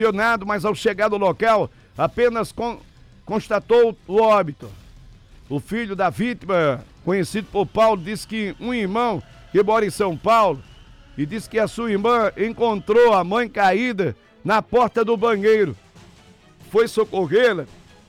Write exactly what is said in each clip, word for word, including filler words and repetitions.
Lesionado, mas ao chegar no local, apenas con- constatou o óbito. O filho da vítima, conhecido por Paulo, disse que um irmão que mora em São Paulo e disse que a sua irmã encontrou a mãe caída na porta do banheiro. Foi socorrê-la,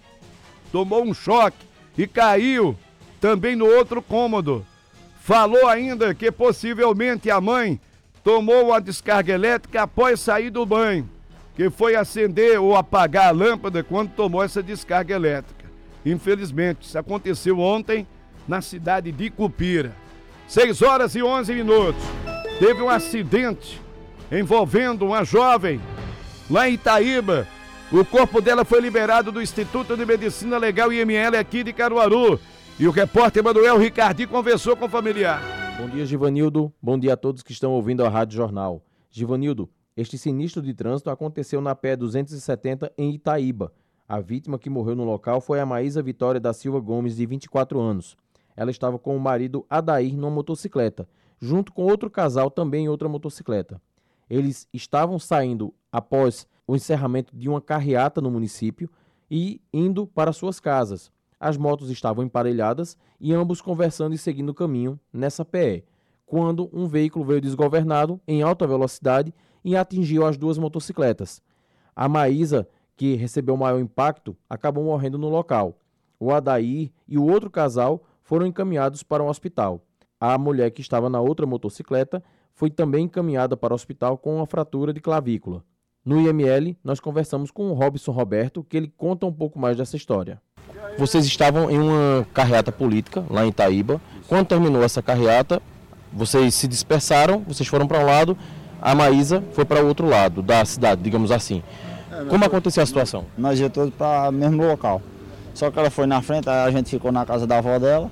tomou um choque e caiu também no outro cômodo. Falou ainda que possivelmente a mãe tomou a descarga elétrica após sair do banho, que foi acender ou apagar a lâmpada quando tomou essa descarga elétrica. Infelizmente, isso aconteceu ontem na cidade de Cupira. seis horas e onze minutos. Teve um acidente envolvendo uma jovem lá em Itaíba. O corpo dela foi liberado do Instituto de Medicina Legal I M L aqui de Caruaru. E o repórter Manuel Ricardi conversou com o familiar. Bom dia, Givanildo. Bom dia a todos que estão ouvindo a Rádio Jornal. Givanildo, este sinistro de trânsito aconteceu na P E duzentos e setenta em Itaíba. A vítima que morreu no local foi a Maísa Vitória da Silva Gomes, de vinte e quatro anos. Ela estava com o marido Adair numa motocicleta, junto com outro casal também em outra motocicleta. Eles estavam saindo após o encerramento de uma carreata no município e indo para suas casas. As motos estavam emparelhadas e ambos conversando e seguindo o caminho nessa P E, quando um veículo veio desgovernado em alta velocidade e atingiu as duas motocicletas. A Maísa, que recebeu maior impacto, acabou morrendo no local. O Adair e o outro casal foram encaminhados para o hospital. A mulher que estava na outra motocicleta foi também encaminhada para o hospital com uma fratura de clavícula. No I M L, nós conversamos com o Robson Roberto, que ele conta um pouco mais dessa história. Vocês estavam em uma carreata política lá em Itaíba. Quando terminou essa carreata, vocês se dispersaram, vocês foram para um lado, a Maísa foi para o outro lado da cidade, digamos assim. Como aconteceu a situação? Nós íamos todos para o mesmo local. Só que ela foi na frente, aí a gente ficou na casa da avó dela.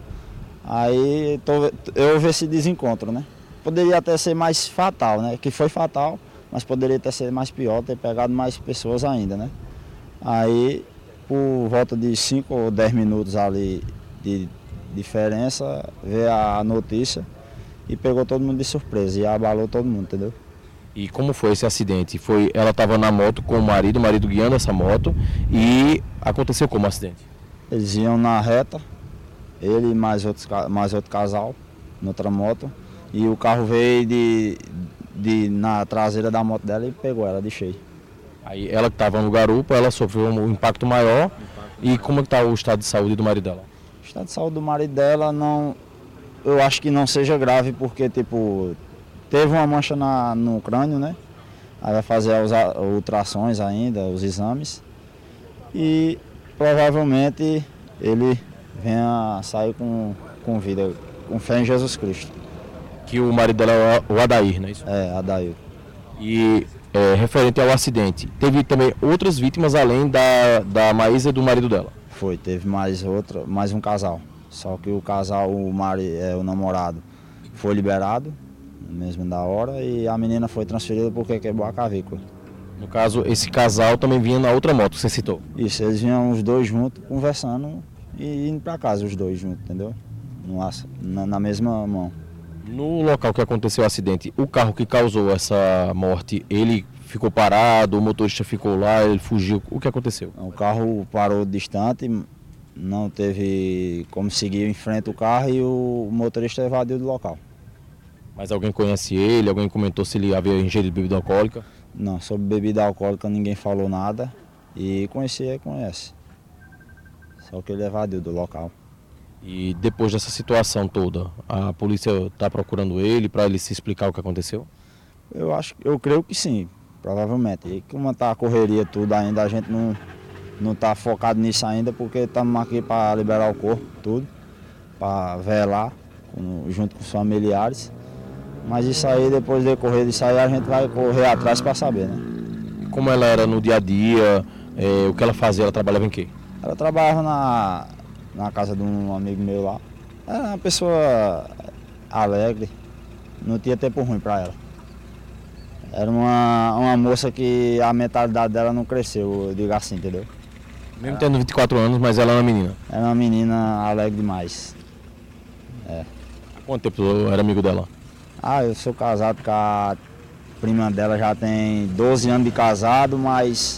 Aí tô, eu vi esse desencontro, né? Poderia até ser mais fatal, né? Que foi fatal, mas poderia até ser mais pior, ter pegado mais pessoas ainda, né? Aí, por volta de cinco ou dez minutos ali de diferença, veio a notícia e pegou todo mundo de surpresa e abalou todo mundo, entendeu? E como foi esse acidente? Foi, ela estava na moto com o marido, o marido guiando essa moto, e aconteceu como acidente? Eles iam na reta, ele e mais, outros, mais outro casal, noutra moto, e o carro veio de, de, na traseira da moto dela e pegou ela de cheio. Aí ela que estava no garupa, ela sofreu um impacto maior. E como está o estado de saúde do marido dela? O estado de saúde do marido dela, não, eu acho que não seja grave, porque tipo, teve uma mancha na, no crânio, né? Aí vai fazer as ultrações ainda, os exames. E provavelmente ele venha sair com, com vida, com fé em Jesus Cristo. Que o marido dela é o Adair, não é isso? É, Adair. E é, referente ao acidente, teve também outras vítimas além da, da Maísa e do marido dela? Foi, teve mais outra, mais um casal. Só que o casal, o, mari, é, o namorado, foi liberado, mesmo da hora, e a menina foi transferida porque quebrou a clavícula. No caso, esse casal também vinha na outra moto que você citou? Isso, eles vinham os dois juntos, conversando e indo para casa os dois juntos, entendeu? No, na, na mesma mão. No local que aconteceu o acidente, o carro que causou essa morte, ele ficou parado, o motorista ficou lá, ele fugiu, o que aconteceu? O carro parou distante, não teve como seguir em frente o carro e o motorista evadiu do local. Mas alguém conhece ele? Alguém comentou se ele havia ingerido bebida alcoólica? Não, sobre bebida alcoólica ninguém falou nada e conhecer, conhece. Só que ele evadiu do local. E depois dessa situação toda, a polícia está procurando ele para ele se explicar o que aconteceu? Eu acho, eu creio que sim, provavelmente. E como está a correria tudo ainda, a gente não não está focado nisso ainda, porque estamos aqui para liberar o corpo, tudo, para velar com, junto com os familiares. Mas isso aí, depois de decorrer disso aí, a gente vai correr atrás para saber, né? Como ela era no dia a dia, é, o que ela fazia, ela trabalhava em quê? Ela trabalhava na, na casa de um amigo meu lá. Era uma pessoa alegre, não tinha tempo ruim para ela. Era uma, uma moça que a mentalidade dela não cresceu, eu digo assim, entendeu? Mesmo tendo vinte e quatro anos, mas ela é uma menina? Era uma menina alegre demais. É. Há quanto tempo eu era amigo dela? Ah, eu sou casado com a prima dela, já tem doze anos de casado, mas